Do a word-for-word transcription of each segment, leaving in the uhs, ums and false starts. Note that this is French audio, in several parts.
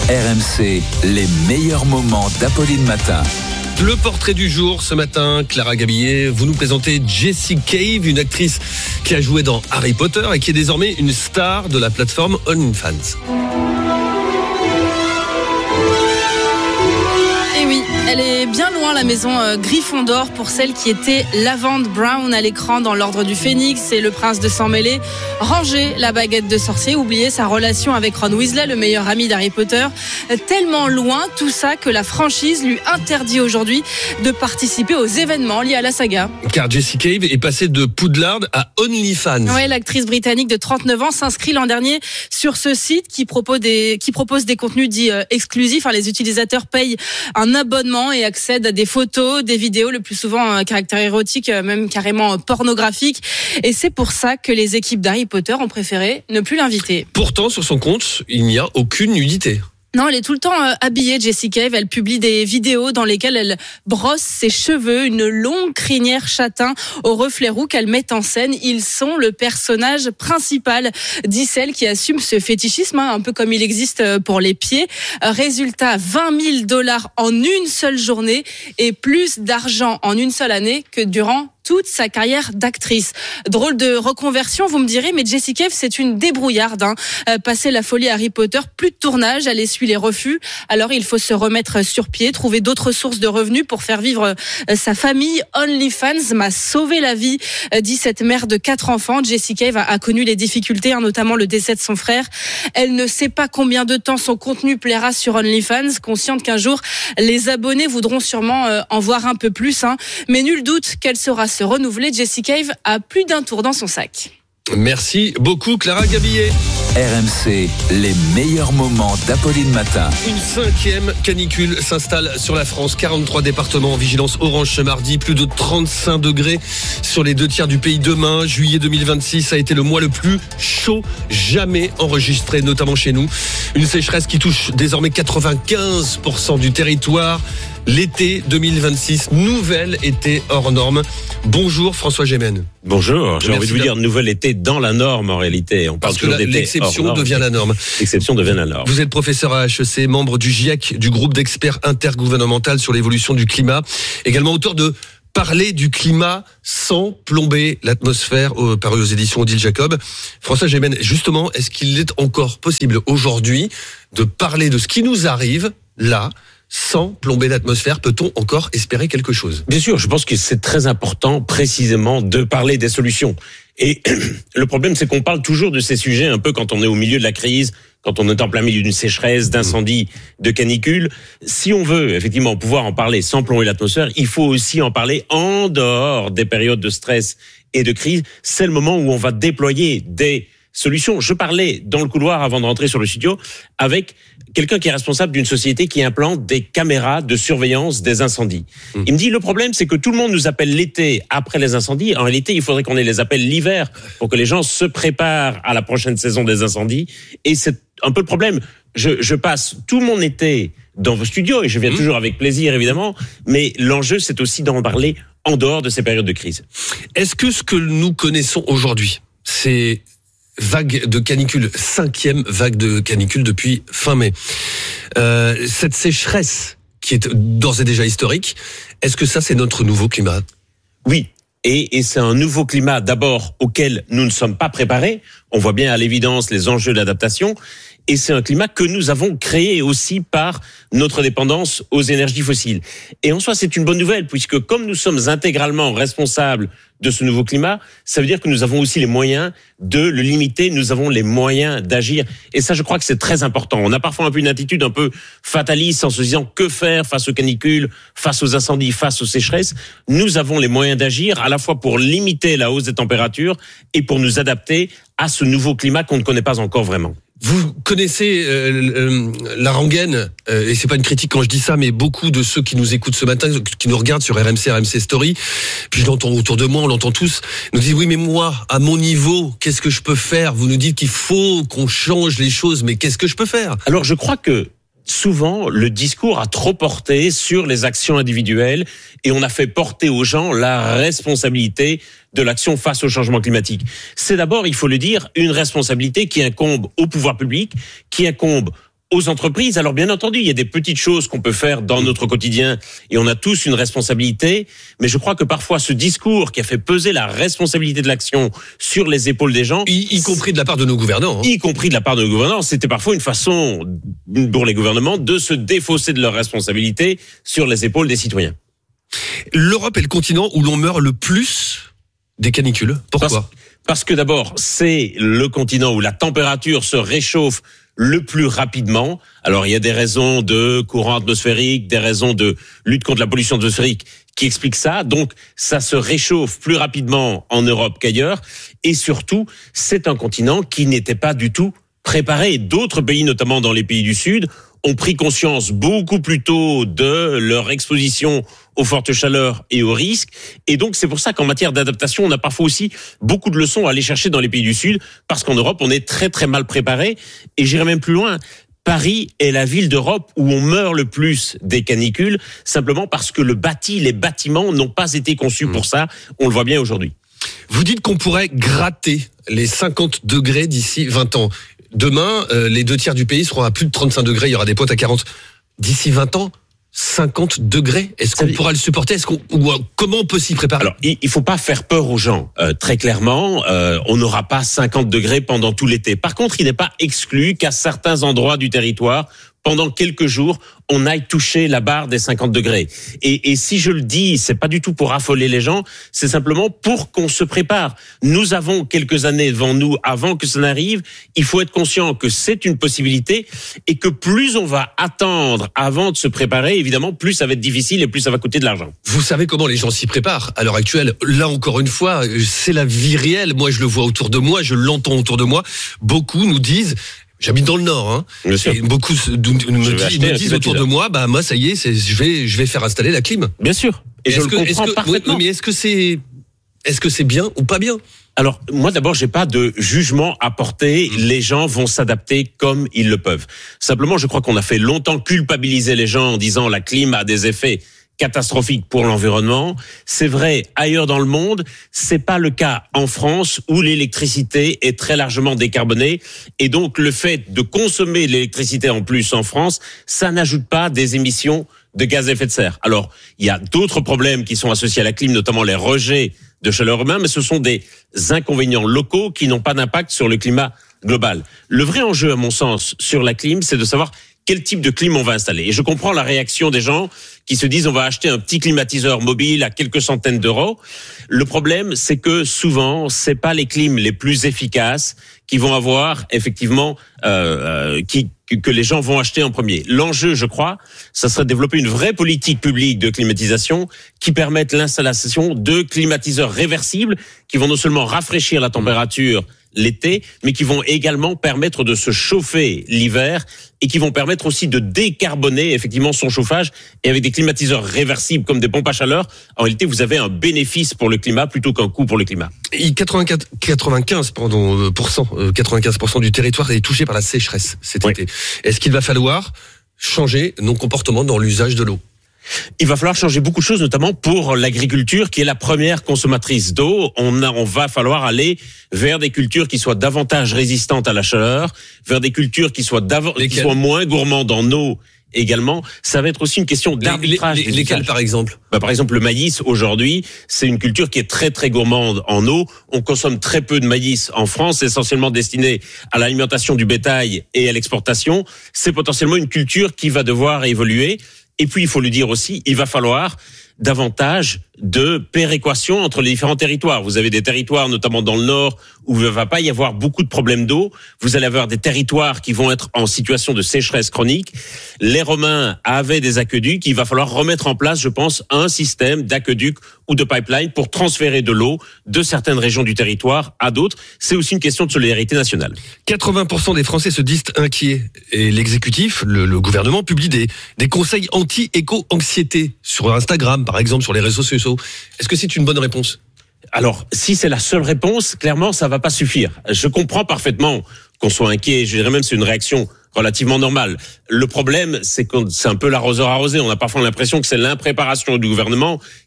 R M C, les meilleurs moments d'Apolline Matin. Le portrait du jour ce matin, Clara Gabillet, vous nous présentez Jessie Cave, une actrice qui a joué dans Harry Potter et qui est désormais une star de la plateforme OnlyFans. Et oui, elle est bien loin la maison euh, Gryffondor pour celle qui était Lavande Brown à l'écran dans l'Ordre du Phénix et le Prince de Sang-Mêlé. Ranger la baguette de sorcier, oublier sa relation avec Ron Weasley, le meilleur ami d'Harry Potter. Tellement loin tout ça que la franchise lui interdit aujourd'hui de participer aux événements liés à la saga. Car Jessie Cave est passée de Poudlard à OnlyFans. Ouais, l'actrice britannique de trente-neuf ans s'inscrit l'an dernier sur ce site qui propose des, qui propose des contenus dits euh, exclusifs. Enfin, les utilisateurs payent un abonnement et accèdent à des photos, des vidéos, le plus souvent à caractère érotique, même carrément pornographique. Et c'est pour ça que les équipes d'Harry Potter ont préféré ne plus l'inviter. Pourtant, sur son compte, il n'y a aucune nudité. Non, elle est tout le temps euh, habillée, Jessie Cave. Elle publie des vidéos dans lesquelles elle brosse ses cheveux, une longue crinière châtain au reflet roux qu'elle met en scène. Ils sont le personnage principal, dit celle qui assume ce fétichisme, hein, un peu comme il existe pour les pieds. Résultat, vingt mille dollars en une seule journée et plus d'argent en une seule année que durant toute sa carrière d'actrice. Drôle de reconversion, vous me direz, mais Jessie Cave, c'est une débrouillarde. Hein. Euh, passé la folie Harry Potter, plus de tournage, elle essuie les refus. Alors il faut se remettre sur pied, trouver d'autres sources de revenus pour faire vivre euh, sa famille. OnlyFans m'a sauvé la vie, euh, dit cette mère de quatre enfants. Jessie Cave a, a connu les difficultés, hein, notamment le décès de son frère. Elle ne sait pas combien de temps son contenu plaira sur OnlyFans, consciente qu'un jour, les abonnés voudront sûrement euh, en voir un peu plus. Hein. Mais nul doute qu'elle sera se renouveler. Jessie Cave a plus d'un tour dans son sac. Merci beaucoup Clara Gabillet. R M C, les meilleurs moments d'Apolline Matin. Une cinquième canicule s'installe sur la France. quarante-trois départements en vigilance orange ce mardi. Plus de trente-cinq degrés sur les deux tiers du pays demain. Juillet deux mille vingt-six a été le mois le plus chaud jamais enregistré, notamment chez nous. Une sécheresse qui touche désormais quatre-vingt-quinze pour cent du territoire. L'été deux mille vingt-six, nouvel été hors norme. Bonjour François Gémen. Bonjour, j'ai Merci envie de vous dire nouvel été dans la norme en réalité. On parle Parce que toujours la, d'été l'exception hors norme. devient la norme. L'exception devient la norme. Vous êtes professeur à H E C, membre du GIEC, du groupe d'experts intergouvernemental sur l'évolution du climat. Également auteur de Parler du climat sans plomber l'atmosphère, euh, paru aux éditions Odile Jacob. François Gémen, justement, est-ce qu'il est encore possible aujourd'hui de parler de ce qui nous arrive là, sans plomber l'atmosphère? Peut-on encore espérer quelque chose? Bien sûr, je pense que c'est très important précisément de parler des solutions. Et le problème, c'est qu'on parle toujours de ces sujets un peu quand on est au milieu de la crise, quand on est en plein milieu d'une sécheresse, d'incendie, de canicule. Si on veut effectivement pouvoir en parler sans plomber l'atmosphère, il faut aussi en parler en dehors des périodes de stress et de crise. C'est le moment où on va déployer des solutions. Je parlais dans le couloir avant de rentrer sur le studio avec quelqu'un qui est responsable d'une société qui implante des caméras de surveillance des incendies. Mmh. Il me dit, le problème, c'est que tout le monde nous appelle l'été après les incendies. En réalité, il faudrait qu'on les appelle l'hiver pour que les gens se préparent à la prochaine saison des incendies. Et c'est un peu le problème. Je, je passe tout mon été dans vos studios et je viens mmh. toujours avec plaisir, évidemment. Mais l'enjeu, c'est aussi d'en parler en dehors de ces périodes de crise. Est-ce que ce que nous connaissons aujourd'hui, c'est vague de canicule, cinquième vague de canicule depuis fin mai. Euh, cette sécheresse qui est d'ores et déjà historique, est-ce que ça c'est notre nouveau climat? Oui. Et, et c'est un nouveau climat d'abord auquel nous ne sommes pas préparés. On voit bien à l'évidence les enjeux d'adaptation. Et c'est un climat que nous avons créé aussi par notre dépendance aux énergies fossiles. Et en soi, c'est une bonne nouvelle, puisque comme nous sommes intégralement responsables de ce nouveau climat, ça veut dire que nous avons aussi les moyens de le limiter, nous avons les moyens d'agir. Et ça, je crois que c'est très important. On a parfois un peu une attitude un peu fataliste en se disant que faire face aux canicules, face aux incendies, face aux sécheresses. Nous avons les moyens d'agir à la fois pour limiter la hausse des températures et pour nous adapter à ce nouveau climat qu'on ne connaît pas encore vraiment. Vous connaissez euh, euh, la rengaine, euh, et c'est pas une critique quand je dis ça, mais beaucoup de ceux qui nous écoutent ce matin, qui nous regardent sur R M C, R M C Story, puis je l'entends autour de moi, on l'entend tous, nous disent oui mais moi, à mon niveau, qu'est-ce que je peux faire? Vous nous dites qu'il faut qu'on change les choses, mais qu'est-ce que je peux faire? Alors je crois que souvent, le discours a trop porté sur les actions individuelles et on a fait porter aux gens la responsabilité de l'action face au changement climatique. C'est d'abord, il faut le dire, une responsabilité qui incombe au pouvoir public, qui incombe aux entreprises. Alors bien entendu, il y a des petites choses qu'on peut faire dans notre quotidien et on a tous une responsabilité, mais je crois que parfois ce discours qui a fait peser la responsabilité de l'action sur les épaules des gens, y, y compris de la part de nos gouvernants, hein. y compris de la part de nos gouvernants, c'était parfois une façon pour les gouvernements de se défausser de leurs responsabilités sur les épaules des citoyens. L'Europe est le continent où l'on meurt le plus des canicules. Pourquoi ? Parce, parce que d'abord, c'est le continent où la température se réchauffe le plus rapidement. Alors, il y a des raisons de courant atmosphérique, des raisons de lutte contre la pollution atmosphérique qui expliquent ça. Donc, ça se réchauffe plus rapidement en Europe qu'ailleurs. Et surtout, c'est un continent qui n'était pas du tout préparé. D'autres pays, notamment dans les pays du Sud, ont pris conscience beaucoup plus tôt de leur exposition aux fortes chaleurs et aux risques. Et donc, c'est pour ça qu'en matière d'adaptation, on a parfois aussi beaucoup de leçons à aller chercher dans les pays du Sud, parce qu'en Europe, on est très, très mal préparé. Et j'irai même plus loin. Paris est la ville d'Europe où on meurt le plus des canicules, simplement parce que le bâti, les bâtiments n'ont pas été conçus pour ça. On le voit bien aujourd'hui. Vous dites qu'on pourrait gratter les cinquante degrés d'ici vingt ans. Demain, euh, les deux tiers du pays seront à plus de trente-cinq degrés. Il y aura des pointes à quarante. D'ici vingt ans, cinquante degrés. Est-ce qu'on pourra le supporter ? Est-ce qu'on, ou, comment on peut s'y préparer ? Alors, il faut pas faire peur aux gens. Euh, très clairement, euh, on n'aura pas cinquante degrés pendant tout l'été. Par contre, il n'est pas exclu qu'à certains endroits du territoire, pendant quelques jours, on aille toucher la barre des cinquante degrés. Et, et si je le dis, c'est pas du tout pour affoler les gens, c'est simplement pour qu'on se prépare. Nous avons quelques années devant nous avant que ça n'arrive. Il faut être conscient que c'est une possibilité et que plus on va attendre avant de se préparer, évidemment, plus ça va être difficile et plus ça va coûter de l'argent. Vous savez comment les gens s'y préparent à l'heure actuelle ? Là, encore une fois, c'est la vie réelle. Moi, je le vois autour de moi, je l'entends autour de moi. Beaucoup nous disent... J'habite dans le Nord, hein. Bien sûr. Et beaucoup me, disent, me disent autour de moi, bah moi ça y est, c'est, je vais, je vais faire installer la clim. Bien sûr. Et, et je le que, comprends que, parfaitement. Oui, mais est-ce que c'est, est-ce que c'est bien ou pas bien ? Alors, moi d'abord, j'ai pas de jugement à porter. Les gens vont s'adapter comme ils le peuvent. Simplement, je crois qu'on a fait longtemps culpabiliser les gens en disant la clim a des effets catastrophique pour l'environnement. C'est vrai ailleurs dans le monde, c'est pas le cas en France où l'électricité est très largement décarbonée et donc le fait de consommer de l'électricité en plus en France, ça n'ajoute pas des émissions de gaz à effet de serre. Alors, il y a d'autres problèmes qui sont associés à la clim, notamment les rejets de chaleur humaine, mais ce sont des inconvénients locaux qui n'ont pas d'impact sur le climat global. Le vrai enjeu, à mon sens, sur la clim, c'est de savoir quel type de clim on va installer. Et je comprends la réaction des gens qui se disent on va acheter un petit climatiseur mobile à quelques centaines d'euros. Le problème, c'est que souvent, c'est pas les clims les plus efficaces qui vont avoir effectivement euh, euh, qui que les gens vont acheter en premier. L'enjeu, je crois, ça serait de développer une vraie politique publique de climatisation qui permette l'installation de climatiseurs réversibles qui vont non seulement rafraîchir la température l'été, mais qui vont également permettre de se chauffer l'hiver et qui vont permettre aussi de décarboner effectivement son chauffage. Et avec des climatiseurs réversibles comme des pompes à chaleur, en réalité, vous avez un bénéfice pour le climat plutôt qu'un coût pour le climat. Et quatre-vingt-quatre, quatre-vingt-quinze pardon, pour cent, quatre-vingt-quinze pour cent du territoire est touché par la sécheresse cet oui. été. Est-ce qu'il va falloir changer nos comportements dans l'usage de l'eau ? Il va falloir changer beaucoup de choses, notamment pour l'agriculture, qui est la première consommatrice d'eau. On, a, on va falloir aller vers des cultures qui soient davantage résistantes à la chaleur, vers des cultures qui soient, dav- qui soient moins gourmandes en eau également. Ça va être aussi une question d'arbitrage. Les, les, lesquels, par exemple ? Bah, par exemple, le maïs, aujourd'hui, c'est une culture qui est très, très gourmande en eau. On consomme très peu de maïs en France, essentiellement destiné à l'alimentation du bétail et à l'exportation. C'est potentiellement une culture qui va devoir évoluer. Et puis, il faut le dire aussi, il va falloir davantage de péréquation entre les différents territoires. Vous avez des territoires, notamment dans le Nord, où il ne va pas y avoir beaucoup de problèmes d'eau. Vous allez avoir des territoires qui vont être en situation de sécheresse chronique. Les Romains avaient des aqueducs. Il va falloir remettre en place, je pense, un système d'aqueducs ou de pipeline pour transférer de l'eau de certaines régions du territoire à d'autres. C'est aussi une question de solidarité nationale. quatre-vingts pour cent des Français se disent inquiets. Et l'exécutif, le, le gouvernement, publie des, des conseils anti-éco-anxiété sur Instagram, par exemple, sur les réseaux sociaux. Est-ce que c'est une bonne réponse ? Alors, si c'est la seule réponse, clairement, ça va pas suffire. Je comprends parfaitement qu'on soit inquiet. Je dirais même que c'est une réaction relativement normale. Le problème, c'est que c'est un peu l'arroseur arrosé. On a parfois l'impression que c'est l'impréparation du gouvernement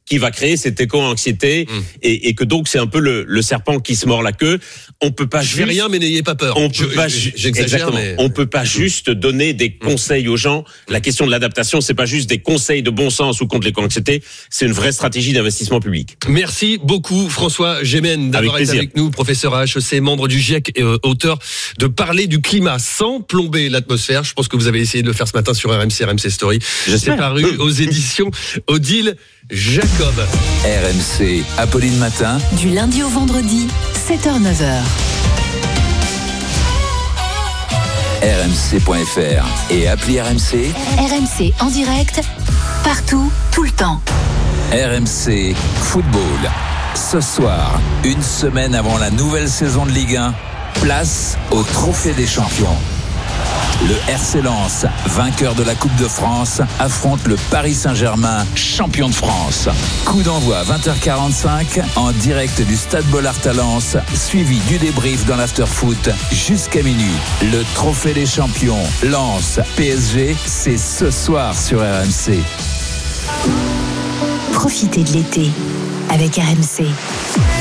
qui va créer cette éco-anxiété mmh. et, et que donc c'est un peu le, le serpent qui se mord la queue. On peut pas je juste, fais rien, mais n'ayez pas peur. On peut je, pas, j'exagère, mais on peut pas juste donner des conseils aux gens. La question de l'adaptation, c'est pas juste des conseils de bon sens ou contre l'éco-anxiété, c'est une vraie stratégie d'investissement public. Merci beaucoup François Gémen d'avoir été avec nous, professeur à H E C, membre du GIEC et euh, auteur de Parler du climat sans plomber l'atmosphère. Je pense que vous avez essayé de le faire ce matin sur R M C, R M C Story. C'est paru aux éditions Odile Jacob. R M C, Apolline Matin. Du lundi au vendredi, sept heures neuf heures. R M C point F R et appli R M C. R M C en direct, partout, tout le temps. R M C Football. Ce soir, une semaine avant la nouvelle saison de Ligue un, place au Trophée des Champions. Le R C Lens, vainqueur de la Coupe de France, affronte le Paris Saint-Germain, champion de France. Coup d'envoi vingt heures quarante-cinq en direct du Stade Bollaert à Lens, suivi du débrief dans l'after-foot jusqu'à minuit. Le Trophée des Champions, Lens, P S G, c'est ce soir sur R M C. Profitez de l'été avec R M C.